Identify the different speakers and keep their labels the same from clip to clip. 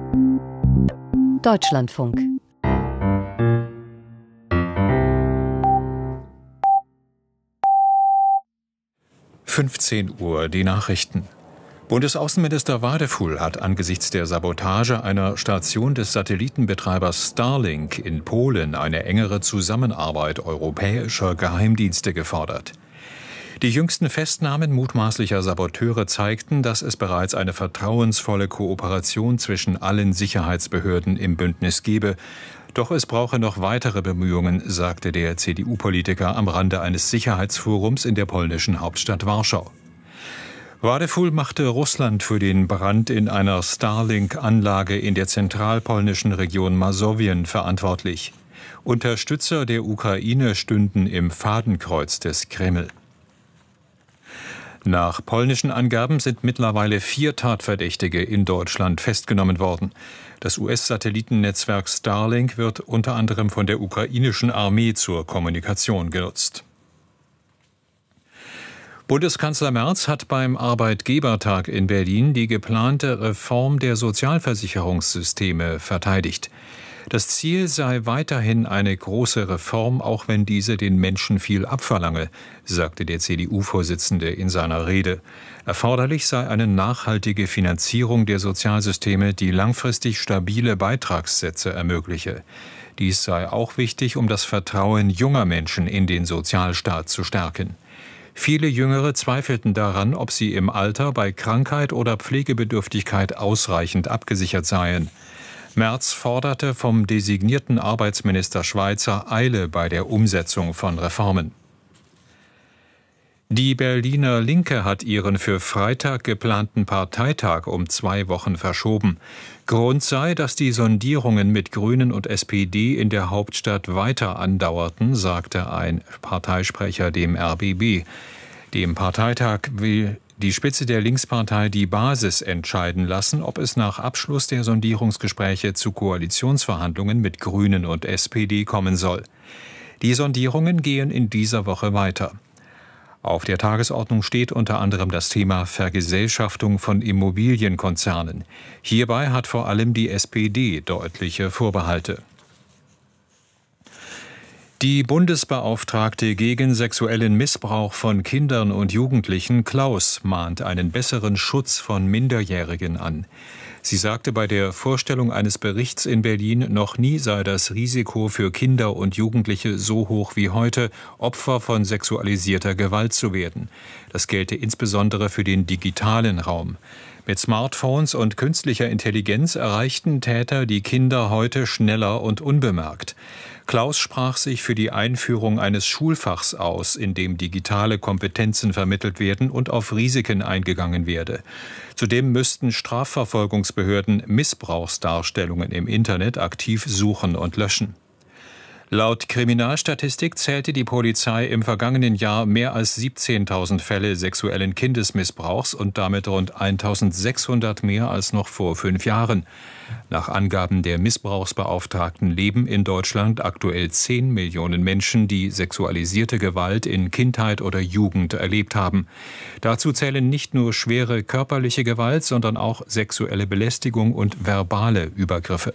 Speaker 1: Deutschlandfunk.
Speaker 2: Uhr, die Nachrichten. Bundesaußenminister Wadefuhl hat angesichts der Sabotage einer Station des Satellitenbetreibers Starlink in Polen eine engere Zusammenarbeit europäischer Geheimdienste gefordert. Die jüngsten Festnahmen mutmaßlicher Saboteure zeigten, dass es bereits eine vertrauensvolle Kooperation zwischen allen Sicherheitsbehörden im Bündnis gebe. Doch es brauche noch weitere Bemühungen, sagte der CDU-Politiker am Rande eines Sicherheitsforums in der polnischen Hauptstadt Warschau. Wadefuhl machte Russland für den Brand in einer Starlink-Anlage in der zentralpolnischen Region Masowien verantwortlich. Unterstützer der Ukraine stünden im Fadenkreuz des Kreml. Nach polnischen Angaben sind mittlerweile 4 Tatverdächtige in Deutschland festgenommen worden. Das US-Satellitennetzwerk Starlink wird unter anderem von der ukrainischen Armee zur Kommunikation genutzt. Bundeskanzler Merz hat beim Arbeitgebertag in Berlin die geplante Reform der Sozialversicherungssysteme verteidigt. Das Ziel sei weiterhin eine große Reform, auch wenn diese den Menschen viel abverlange, sagte der CDU-Vorsitzende in seiner Rede. Erforderlich sei eine nachhaltige Finanzierung der Sozialsysteme, die langfristig stabile Beitragssätze ermögliche. Dies sei auch wichtig, um das Vertrauen junger Menschen in den Sozialstaat zu stärken. Viele Jüngere zweifelten daran, ob sie im Alter bei Krankheit oder Pflegebedürftigkeit ausreichend abgesichert seien. Merz forderte vom designierten Arbeitsminister Schweizer Eile bei der Umsetzung von Reformen. Die Berliner Linke hat ihren für Freitag geplanten Parteitag um 2 Wochen verschoben. Grund sei, dass die Sondierungen mit Grünen und SPD in der Hauptstadt weiter andauerten, sagte ein Parteisprecher dem RBB. Dem Parteitag will die Spitze der Linkspartei die Basis entscheiden lassen, ob es nach Abschluss der Sondierungsgespräche zu Koalitionsverhandlungen mit Grünen und SPD kommen soll. Die Sondierungen gehen in dieser Woche weiter. Auf der Tagesordnung steht unter anderem das Thema Vergesellschaftung von Immobilienkonzernen. Hierbei hat vor allem die SPD deutliche Vorbehalte. Die Bundesbeauftragte gegen sexuellen Missbrauch von Kindern und Jugendlichen, Klaus, mahnt einen besseren Schutz von Minderjährigen an. Sie sagte bei der Vorstellung eines Berichts in Berlin, noch nie sei das Risiko für Kinder und Jugendliche so hoch wie heute, Opfer von sexualisierter Gewalt zu werden. Das gelte insbesondere für den digitalen Raum. Mit Smartphones und künstlicher Intelligenz erreichten Täter die Kinder heute schneller und unbemerkt. Klaus sprach sich für die Einführung eines Schulfachs aus, in dem digitale Kompetenzen vermittelt werden und auf Risiken eingegangen werde. Zudem müssten Strafverfolgungsbehörden Missbrauchsdarstellungen im Internet aktiv suchen und löschen. Laut Kriminalstatistik zählte die Polizei im vergangenen Jahr mehr als 17.000 Fälle sexuellen Kindesmissbrauchs und damit rund 1.600 mehr als noch vor 5 Jahren. Nach Angaben der Missbrauchsbeauftragten leben in Deutschland aktuell 10 Millionen Menschen, die sexualisierte Gewalt in Kindheit oder Jugend erlebt haben. Dazu zählen nicht nur schwere körperliche Gewalt, sondern auch sexuelle Belästigung und verbale Übergriffe.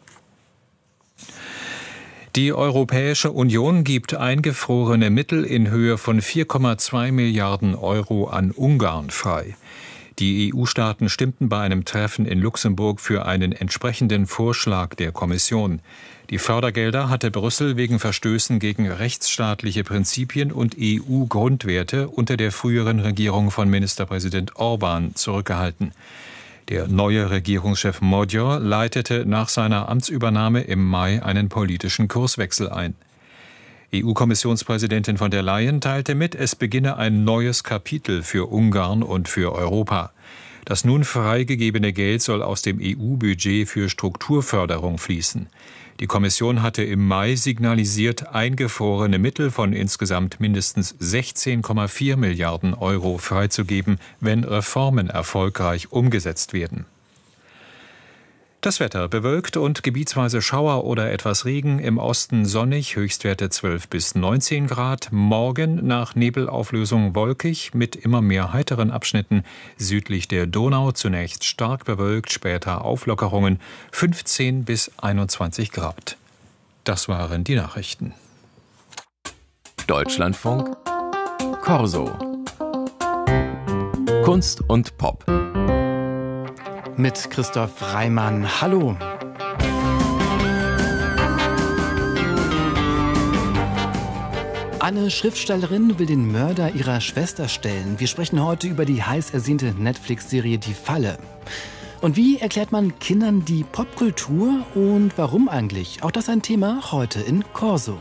Speaker 2: Die Europäische Union gibt eingefrorene Mittel in Höhe von 4,2 Milliarden Euro an Ungarn frei. Die EU-Staaten stimmten bei einem Treffen in Luxemburg für einen entsprechenden Vorschlag der Kommission. Die Fördergelder hatte Brüssel wegen Verstößen gegen rechtsstaatliche Prinzipien und EU-Grundwerte unter der früheren Regierung von Ministerpräsident Orban zurückgehalten. Der neue Regierungschef Magyar leitete nach seiner Amtsübernahme im Mai einen politischen Kurswechsel ein. EU-Kommissionspräsidentin von der Leyen teilte mit, es beginne ein neues Kapitel für Ungarn und für Europa. Das nun freigegebene Geld soll aus dem EU-Budget für Strukturförderung fließen. Die Kommission hatte im Mai signalisiert, eingefrorene Mittel von insgesamt mindestens 16,4 Milliarden Euro freizugeben, wenn Reformen erfolgreich umgesetzt werden. Das Wetter: bewölkt und gebietsweise Schauer oder etwas Regen, im Osten sonnig, Höchstwerte 12 bis 19 Grad. Morgen nach Nebelauflösung wolkig mit immer mehr heiteren Abschnitten. Südlich der Donau zunächst stark bewölkt, später Auflockerungen, 15 bis 21 Grad. Das waren die Nachrichten.
Speaker 1: Deutschlandfunk Corso. Kunst und Pop.
Speaker 3: Mit Christoph Reimann. Hallo. Eine Schriftstellerin will den Mörder ihrer Schwester stellen. Wir sprechen heute über die heiß ersehnte Netflix-Serie Die Falle. Und wie erklärt man Kindern die Popkultur und warum eigentlich? Auch das ein Thema heute in Corso.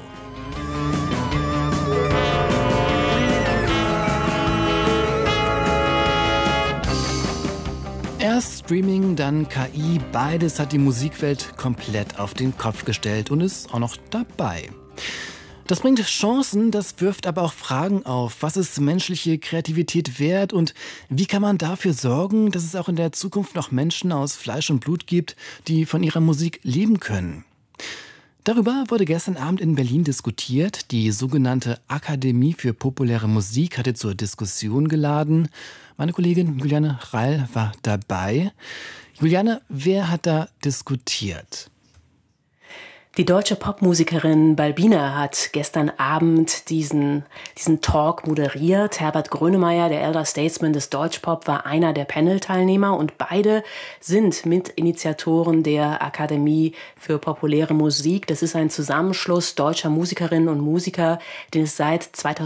Speaker 3: Erst Streaming, dann KI, beides hat die Musikwelt komplett auf den Kopf gestellt und ist auch noch dabei. Das bringt Chancen, das wirft aber auch Fragen auf. Was ist menschliche Kreativität wert und wie kann man dafür sorgen, dass es auch in der Zukunft noch Menschen aus Fleisch und Blut gibt, die von ihrer Musik leben können? Darüber wurde gestern Abend in Berlin diskutiert. Die sogenannte Akademie für populäre Musik hatte zur Diskussion geladen. Meine Kollegin Juliane Reil war dabei. Juliane, wer hat da diskutiert?
Speaker 4: Die deutsche Popmusikerin Balbina hat gestern Abend diesen Talk moderiert. Herbert Grönemeyer, der Elder Statesman des Deutschpop, war einer der Panel-Teilnehmer und beide sind Mitinitiatoren der Akademie für populäre Musik. Das ist ein Zusammenschluss deutscher Musikerinnen und Musiker, den es seit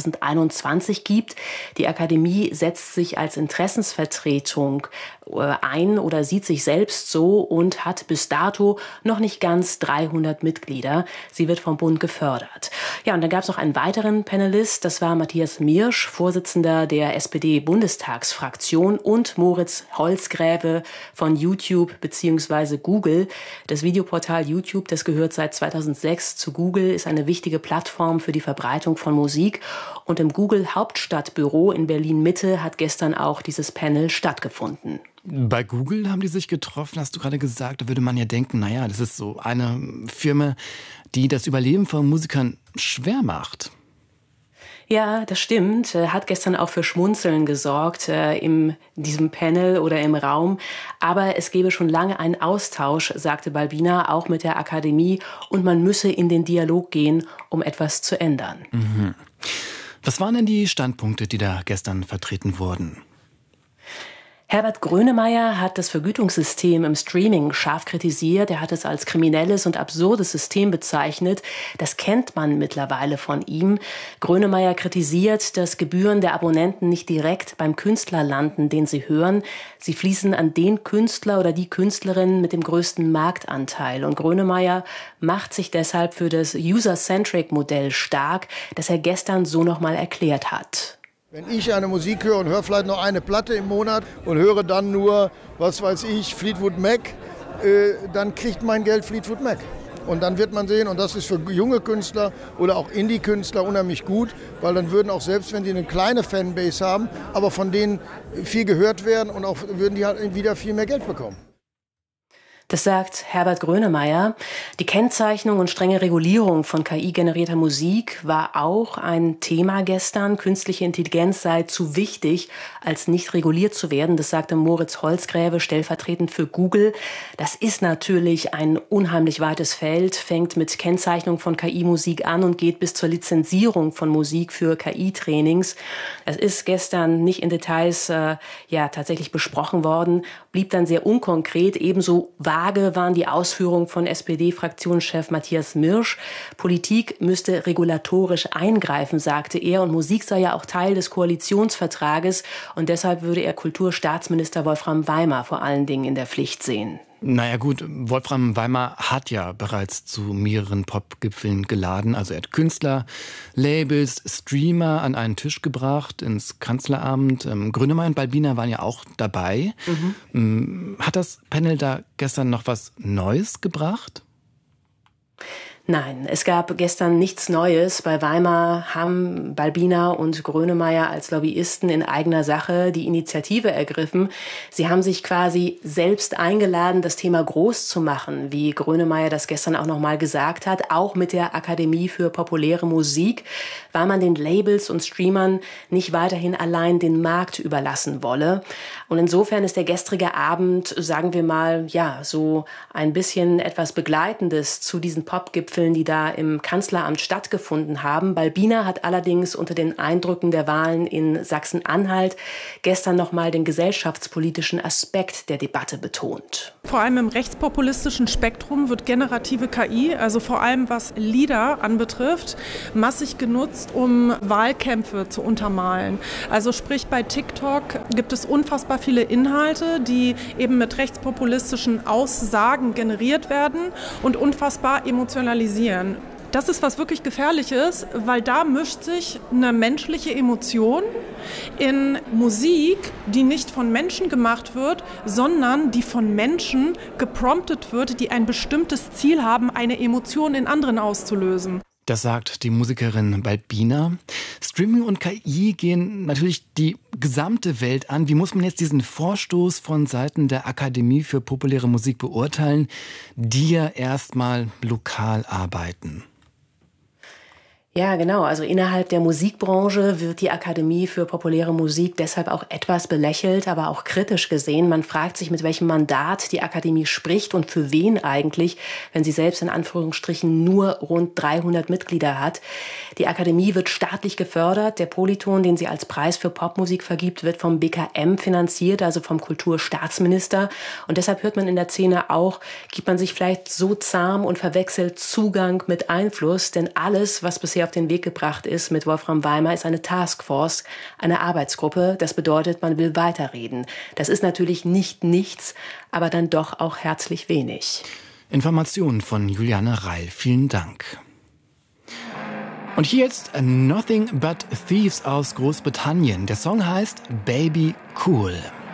Speaker 4: 2021 gibt. Die Akademie setzt sich als Interessensvertretung ein oder sieht sich selbst so und hat bis dato noch nicht ganz 300 Mitglieder. Sie wird vom Bund gefördert. Ja, und dann gab es noch einen weiteren Panelist, das war Matthias Mirsch, Vorsitzender der SPD-Bundestagsfraktion, und Moritz Holzgräve von YouTube bzw. Google. Das Videoportal YouTube, das gehört seit 2006 zu Google, ist eine wichtige Plattform für die Verbreitung von Musik. Und im Google Hauptstadtbüro in Berlin-Mitte hat gestern auch dieses Panel stattgefunden.
Speaker 3: Bei Google haben die sich getroffen, hast du gerade gesagt. Da würde man ja denken, naja, das ist so eine Firma, die das Überleben von Musikern schwer macht.
Speaker 4: Ja, das stimmt. Hat gestern auch für Schmunzeln gesorgt in diesem Panel oder im Raum. Aber es gäbe schon lange einen Austausch, sagte Balbina, auch mit der Akademie. Und man müsse in den Dialog gehen, um etwas zu ändern.
Speaker 3: Mhm. Was waren denn die Standpunkte, die da gestern vertreten wurden?
Speaker 4: Herbert Grönemeyer hat das Vergütungssystem im Streaming scharf kritisiert. Er hat es als kriminelles und absurdes System bezeichnet. Das kennt man mittlerweile von ihm. Grönemeyer kritisiert, dass Gebühren der Abonnenten nicht direkt beim Künstler landen, den sie hören. Sie fließen an den Künstler oder die Künstlerin mit dem größten Marktanteil. Und Grönemeyer macht sich deshalb für das User-Centric-Modell stark, das er gestern so nochmal erklärt hat.
Speaker 5: Wenn ich eine Musik höre und höre vielleicht noch eine Platte im Monat und höre dann nur, was weiß ich, Fleetwood Mac, dann kriegt mein Geld Fleetwood Mac. Und dann wird man sehen, und das ist für junge Künstler oder auch Indie-Künstler unheimlich gut, weil dann würden auch, selbst wenn die eine kleine Fanbase haben, aber von denen viel gehört werden und auch würden die halt wieder viel mehr Geld bekommen.
Speaker 4: Das sagt Herbert Grönemeyer. Die Kennzeichnung und strenge Regulierung von KI-generierter Musik war auch ein Thema gestern. Künstliche Intelligenz sei zu wichtig, als nicht reguliert zu werden. Das sagte Moritz Holzgräve, stellvertretend für Google. Das ist natürlich ein unheimlich weites Feld, fängt mit Kennzeichnung von KI-Musik an und geht bis zur Lizenzierung von Musik für KI-Trainings. Das ist gestern nicht in Details tatsächlich besprochen worden, blieb dann sehr unkonkret. Ebenso vage waren die Ausführungen von SPD-Fraktionschef Matthias Mirsch. Politik müsste regulatorisch eingreifen, sagte er. Und Musik sei ja auch Teil des Koalitionsvertrages. Und deshalb würde er Kulturstaatsminister Wolfram Weimar vor allen Dingen in der Pflicht sehen.
Speaker 3: Naja gut, Wolfram Weimar hat ja bereits zu mehreren Popgipfeln geladen. Also er hat Künstler, Labels, Streamer an einen Tisch gebracht ins Kanzleramt. Grönemeyer und Balbina waren ja auch dabei. Hat das Panel da gestern noch was Neues gebracht?
Speaker 4: Nein, es gab gestern nichts Neues. Bei Weimar haben Balbiner und Grönemeyer als Lobbyisten in eigener Sache die Initiative ergriffen. Sie haben sich quasi selbst eingeladen, das Thema groß zu machen, wie Grönemeyer das gestern auch noch mal gesagt hat, auch mit der Akademie für populäre Musik, weil man den Labels und Streamern nicht weiterhin allein den Markt überlassen wolle. Und insofern ist der gestrige Abend, sagen wir mal, ja, so ein bisschen etwas Begleitendes zu diesen Popgipfeln, die da im Kanzleramt stattgefunden haben. Balbiner hat allerdings unter den Eindrücken der Wahlen in Sachsen-Anhalt gestern nochmal den gesellschaftspolitischen Aspekt der Debatte betont.
Speaker 6: Vor allem im rechtspopulistischen Spektrum wird generative KI, also vor allem was Lieder anbetrifft, massig genutzt, um Wahlkämpfe zu untermalen. Also sprich, bei TikTok gibt es unfassbar viele Inhalte, die eben mit rechtspopulistischen Aussagen generiert werden und unfassbar emotionalisieren. Das ist was wirklich Gefährliches, weil da mischt sich eine menschliche Emotion in Musik, die nicht von Menschen gemacht wird, sondern die von Menschen gepromptet wird, die ein bestimmtes Ziel haben, eine Emotion in anderen auszulösen.
Speaker 3: Das sagt die Musikerin Balbiner. Streaming und KI gehen natürlich die gesamte Welt an. Wie muss man jetzt diesen Vorstoß von Seiten der Akademie für populäre Musik beurteilen, die ja erstmal lokal arbeiten?
Speaker 4: Ja, genau. Also innerhalb der Musikbranche wird die Akademie für populäre Musik deshalb auch etwas belächelt, aber auch kritisch gesehen. Man fragt sich, mit welchem Mandat die Akademie spricht und für wen eigentlich, wenn sie selbst in Anführungsstrichen nur rund 300 Mitglieder hat. Die Akademie wird staatlich gefördert. Der Polyton, den sie als Preis für Popmusik vergibt, wird vom BKM finanziert, also vom Kulturstaatsminister. Und deshalb hört man in der Szene auch, gibt man sich vielleicht so zahm und verwechselt Zugang mit Einfluss, denn alles, was bisher auf den Weg gebracht ist mit Wolfram Weimar, ist eine Taskforce, eine Arbeitsgruppe. Das bedeutet, man will weiterreden. Das ist natürlich nicht nichts, aber dann doch auch herzlich wenig.
Speaker 3: Informationen von Juliane Reil. Vielen Dank. Und hier jetzt Nothing But Thieves aus Großbritannien. Der Song heißt Baby Cool.